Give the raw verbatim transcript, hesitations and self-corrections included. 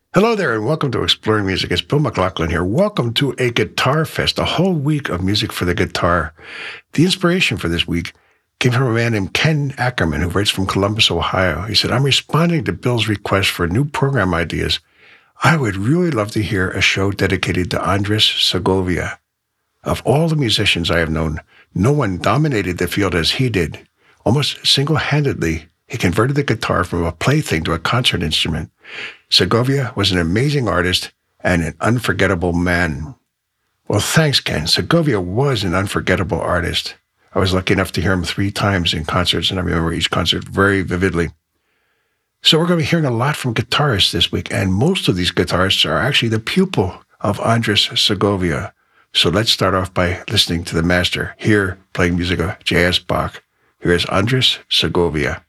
Hello there, and welcome to Exploring Music. It's Bill McLaughlin here. Welcome to a Guitar Fest, a whole week of music for the guitar. The inspiration for this week came from a man named Ken Ackerman, who writes from Columbus, Ohio. He said, I'm responding to Bill's request for new program ideas. I would really love to hear a show dedicated to Andres Segovia. Of all the musicians I have known, no one dominated the field as he did. Almost single-handedly, he converted the guitar from a plaything to a concert instrument. Segovia was an amazing artist and an unforgettable man. Well, thanks, Ken. Segovia was an unforgettable artist. I was lucky enough to hear him three times in concerts, and I remember each concert very vividly. So we're going to be hearing a lot from guitarists this week, and most of these guitarists are actually the pupil of Andres Segovia. So let's start off by listening to the master here playing music of J S. Bach. Here is Andres Segovia.